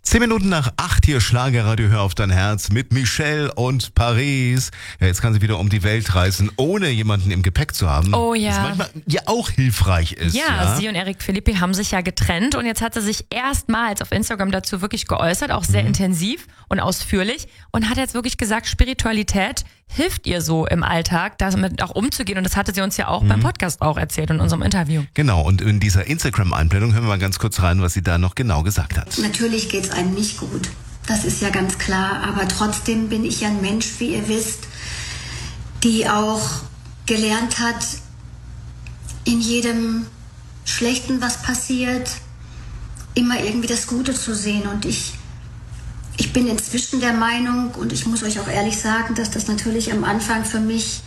7:10 hier Schlagerradio, hör auf dein Herz mit Michelle und Paris. Ja, jetzt kann sie wieder um die Welt reisen, ohne jemanden im Gepäck zu haben. Oh ja. Was manchmal ja auch hilfreich ist. Ja, sie und Eric Philippi haben sich ja getrennt und jetzt hat sie sich erstmals auf Instagram dazu wirklich geäußert, auch sehr intensiv und ausführlich und hat jetzt wirklich gesagt, Spiritualität hilft ihr so im Alltag, damit auch umzugehen und das hatte sie uns ja auch beim Podcast auch erzählt in unserem Interview. Genau, und in dieser Instagram-Einblendung hören wir mal ganz kurz rein, was sie da noch genau gesagt hat. Natürlich geht's einem nicht gut, das ist ja ganz klar, aber trotzdem bin ich ja ein Mensch, wie ihr wisst, die auch gelernt hat, in jedem Schlechten, was passiert, immer irgendwie das Gute zu sehen. Und ich bin inzwischen der Meinung, und ich muss euch auch ehrlich sagen, dass das natürlich am Anfang für mich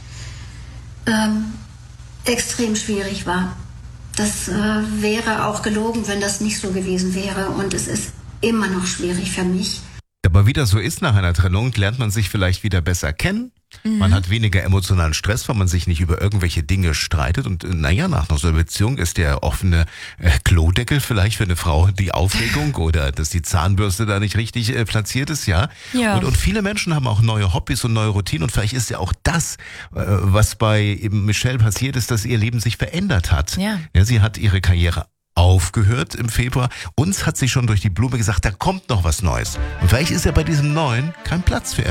extrem schwierig war. Das wäre auch gelogen, wenn das nicht so gewesen wäre. Und es ist immer noch schwierig für mich. Aber wie das so ist nach einer Trennung, lernt man sich vielleicht wieder besser kennen. Man hat weniger emotionalen Stress, weil man sich nicht über irgendwelche Dinge streitet. Und nach so einer Beziehung ist der offene Klodeckel vielleicht für eine Frau die Aufregung oder dass die Zahnbürste da nicht richtig platziert ist, ja. Und viele Menschen haben auch neue Hobbys und neue Routinen. Und vielleicht ist ja auch das, was bei eben Michelle passiert ist, dass ihr Leben sich verändert hat. Ja, sie hat ihre Karriere aufgehört im Februar. Uns hat sie schon durch die Blume gesagt, da kommt noch was Neues. Und vielleicht ist ja bei diesem Neuen kein Platz für